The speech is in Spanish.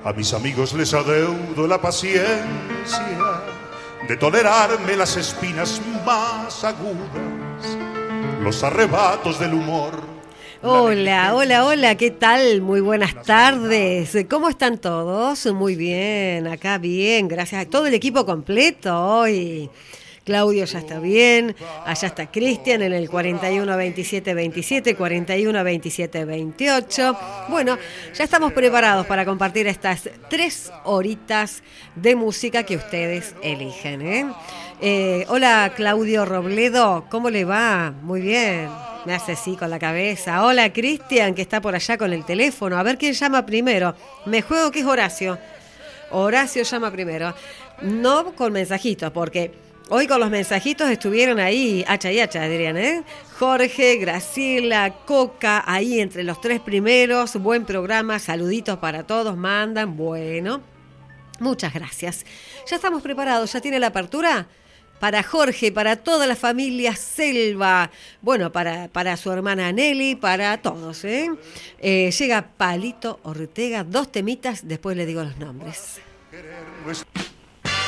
A mis amigos les adeudo la paciencia de tolerarme las espinas más agudas, los arrebatos del humor. Hola, ¿qué tal? Muy buenas tardes. ¿Cómo están todos? Muy bien, acá bien, gracias a todo el equipo completo hoy. Claudio ya está bien, allá está Cristian en el 41 27 27, 41 27 28. Bueno, ya estamos preparados para compartir estas 3 horitas de música que ustedes eligen. Hola Claudio Robledo, ¿cómo le va? Muy bien, me hace sí con la cabeza. Hola Cristian, que está por allá con el teléfono. A ver quién llama primero. Me juego que es Horacio. Horacio llama primero. No con mensajitos, porque hoy con los mensajitos estuvieron ahí, hacha y hacha, dirían, ¿eh? Jorge, Graciela, Coca, ahí entre los 3 primeros. Buen programa, saluditos para todos, mandan. Bueno, muchas gracias. Ya estamos preparados, ¿ya tiene la apertura? Para Jorge, para toda la familia Selva, bueno, para su hermana Nelly, para todos, ¿eh? Llega Palito Ortega, 2 temitas, después le digo los nombres.